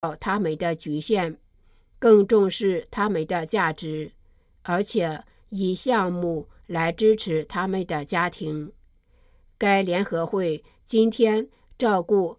它们的局限，更重视它们的价值，而且以项目来支持他们的家庭。该联合会今天照顾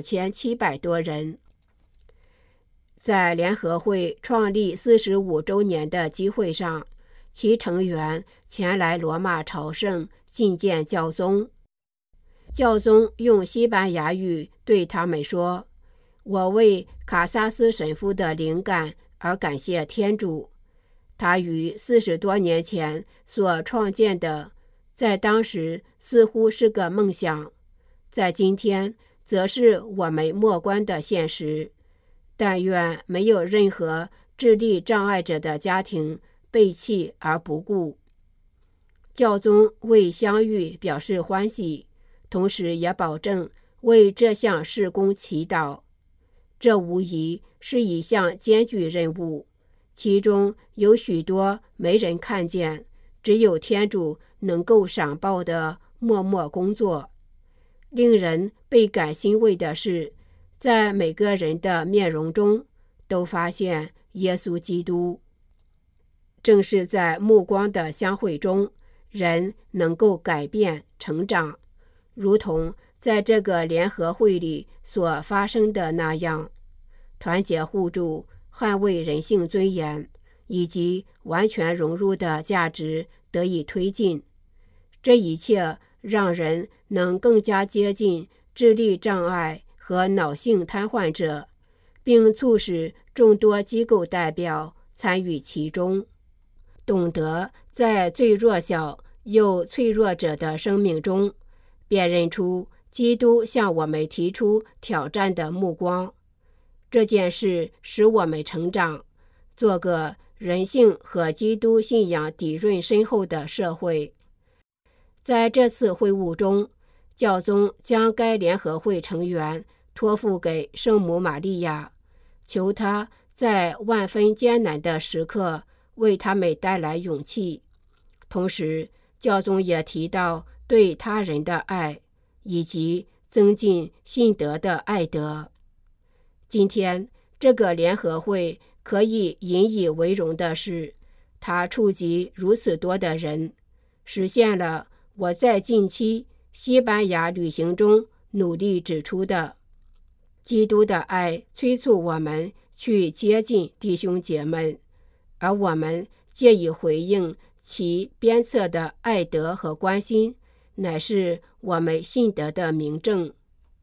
2700多人。在联合会创立45周年的集会上，其成员前来罗马朝圣觐见教宗。教宗用西班牙语对他们说：“我为卡萨斯神父的灵感而感谢天主。他于40多年前所创建的，在当时似乎是个梦想，在今天则是我们莫观的现实。但愿没有任何智力障碍者的家庭被弃而不顾。”教宗为相遇表示欢喜，同时也保证为这项事工祈祷。这无疑是一项艰巨任务，其中有许多没人看见，只有天主能够赏报的默默工作。令人倍感欣慰的是，在每个人的面容中都发现耶稣基督。正是在目光的相会中，人能够改变成长，如同在这个联合会里所发生的那样。团结互助、捍卫人性尊严以及完全融入的价值得以推进。这一切让人能更加接近智力障碍和脑性瘫痪者，并促使众多机构代表参与其中，懂得在最弱小又脆弱者的生命中辨认出基督向我们提出挑战的目光。这件事使我们成长，做个人性和基督信仰底蕴深厚的社会。在这次会晤中，教宗将该联合会成员托付给圣母玛利亚，求她在万分艰难的时刻为他们带来勇气。同时，教宗也提到对他人的爱，以及增进信德的爱德。今天，这个联合会可以引以为荣的是，它触及如此多的人，实现了我在近期西班牙旅行中努力指出的：基督的爱催促我们去接近弟兄姐妹，而我们借以回应其鞭策的爱德和关心，乃是我们信德的明证。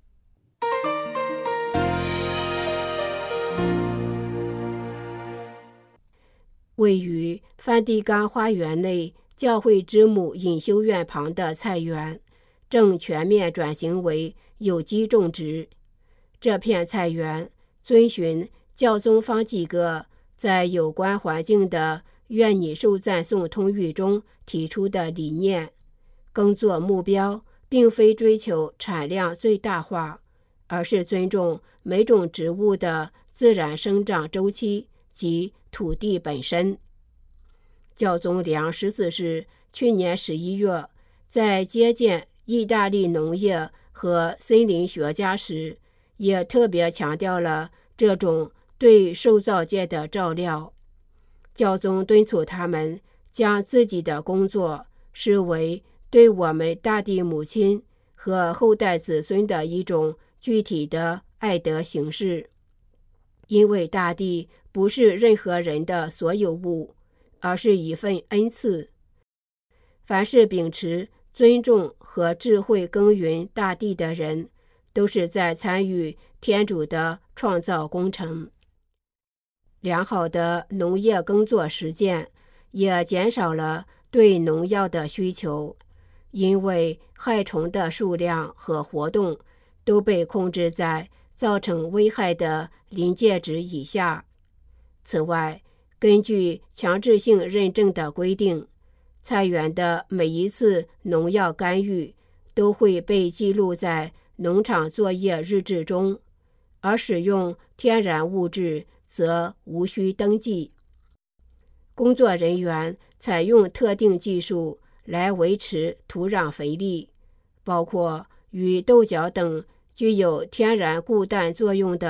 位于梵蒂冈花园内教会之母隐修院旁的菜园正全面转型为有机种植。这片菜园遵循教宗方济各在有关环境的愿你受赞颂通谕中提出的理念，耕作目标并非追求产量最大化，而是尊重每种植物的自然生长周期及土地本身。教宗良14世去年11月在接见意大利农业和森林学家时，也特别强调了这种对受造界的照料。教宗敦促他们将自己的工作视为对我们大地母亲和后代子孙的一种具体的爱德形式，因为大地不是任何人的所有物，而是一份恩赐。凡是秉持尊重和智慧耕耘大地的人，都是在参与天主的创造工程。良好的农业耕作实践也减少了对农药的需求，因为害虫的数量和活动都被控制在造成危害的临界值以下。此外，根据强制性认证的规定，菜园的每一次农药干预都会被记录在农场作业日志中，而使用天然物质则无需登记。工作人员采用特定技术来维持土壤肥力，包括与豆角等具有天然固氮作用的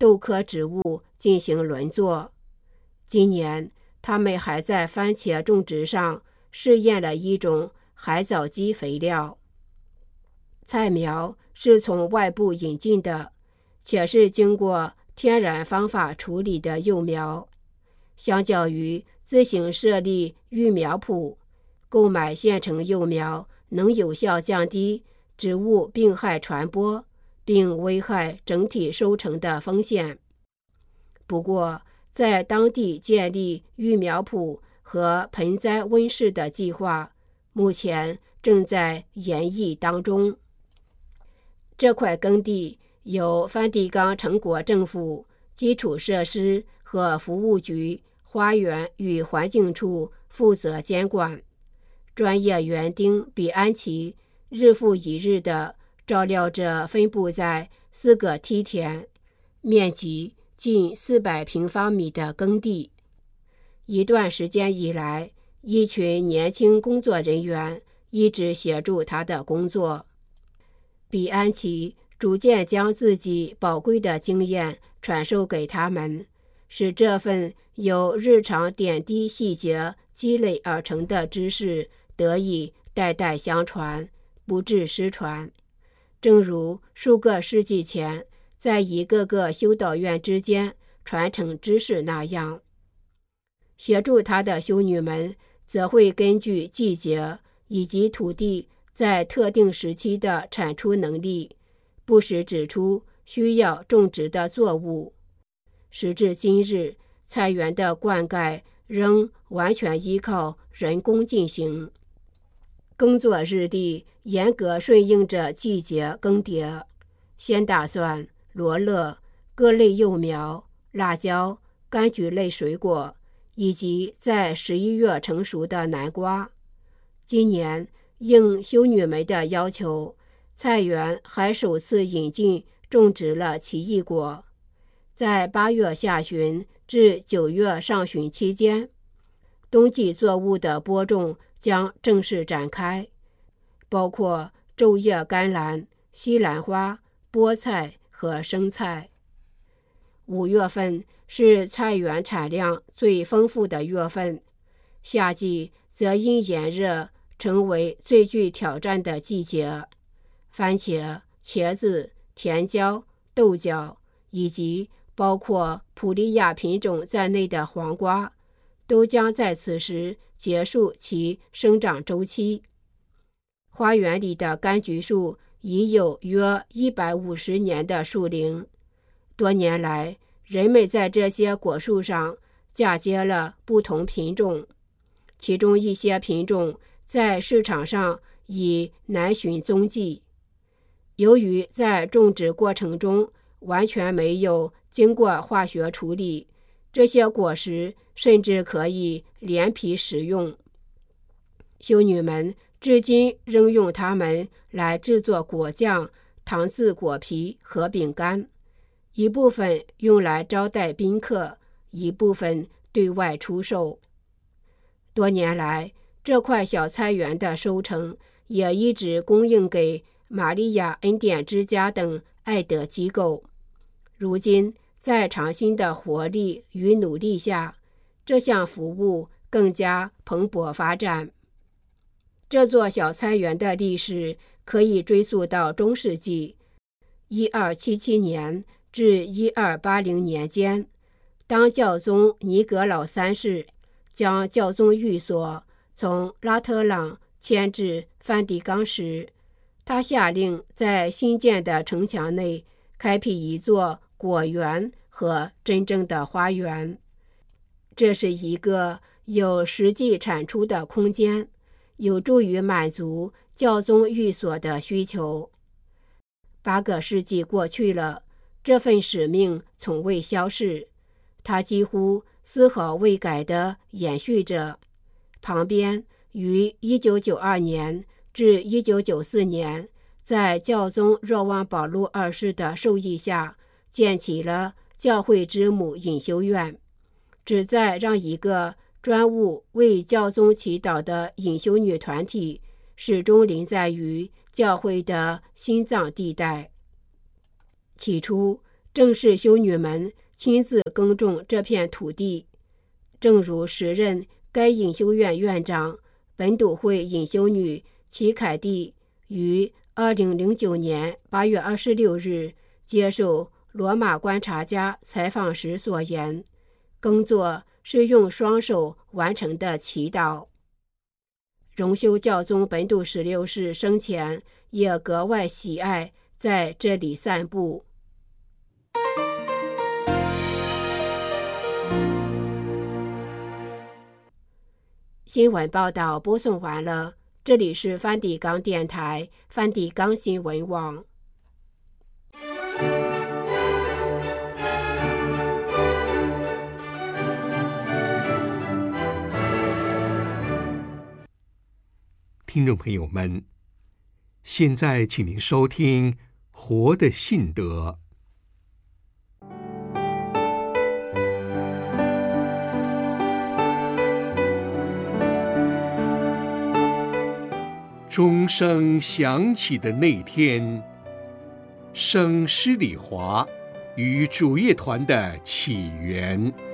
豆科植物进行轮作。今年，他们还在番茄种植上试验了一种海藻基肥料。菜苗是从外部引进的，且是经过天然方法处理的幼苗。相较于自行设立育苗圃，购买现成幼苗能有效降低植物病害传播并危害整体收成的风险。不过，在当地建立育苗圃和盆栽温室的计划目前正在研议当中。这块耕地由梵蒂冈城国政府基础设施和服务局花园与环境处负责监管。专业园丁比安奇日复一日地照料着分布在4个梯田、面积近400平方米的耕地。一段时间以来，一群年轻工作人员一直协助他的工作。比安奇逐渐将自己宝贵的经验传授给他们，使这份由日常点滴细节积累而成的知识得以代代相传，不致失传。正如数个世纪前在一个个修道院之间传承知识那样，协助他的修女们则会根据季节以及土地在特定时期的产出能力，不时指出需要种植的作物。时至今日，菜园的灌溉仍完全依靠人工进行。耕作日历严格顺应着季节更迭，先打算罗勒、各类幼苗、辣椒、柑橘类水果，以及在11月成熟的南瓜。今年应修女们的要求，菜园还首次引进种植了奇异果。在8月下旬至9月上旬期间，冬季作物的播种将正式展开，包括昼夜甘蓝、西兰花、菠菜和生菜。5月份是菜园产量最丰富的月份，夏季则因炎热成为最具挑战的季节。番茄、茄子、甜椒、豆角以及包括普利亚品种在内的黄瓜都将在此时结束其生长周期。花园里的柑橘树已有约150年的树龄，多年来人们在这些果树上嫁接了不同品种，其中一些品种在市场上已难寻踪迹。由于在种植过程中完全没有经过化学处理，这些果实甚至可以连皮食用。修女们至今仍用它们来制作果酱、糖渍果皮和饼干，一部分用来招待宾客，一部分对外出售。多年来，这块小菜园的收成也一直供应给玛利亚恩典之家等爱德机构。如今，在长新的活力与努力下，这项服务更加蓬勃发展。这座小菜园的历史可以追溯到中世纪1277年至1280年间，当教宗尼格老三世将教宗寓所从拉特朗迁至梵蒂冈时，他下令在新建的城墙内开辟一座果园和真正的花园。这是一个有实际产出的空间，有助于满足教宗寓所的需求。8个世纪过去了，这份使命从未消逝，它几乎丝毫未改地延续着。旁边于1992年至1994年，在教宗若望保禄2世的授意下，建起了教会之母隐修院，旨在让一个专务为教宗祈祷的隐修女团体始终临在于教会的心脏地带。起初， 正是修女们亲自耕种这片土地。正如时任该隐修院院长、本笃会隐修女齐凯蒂于2009年8月26日接受罗马观察家采访时所言，耕作是用双手完成的祈祷。荣休教宗本笃16世生前也格外喜爱在这里散步。新闻报道播送完了，这里是梵蒂冈电台梵蒂冈新闻网。 听众朋友们，现在请您收听《活的信德》。钟声响起的那天，圣施礼华与主业团的起源。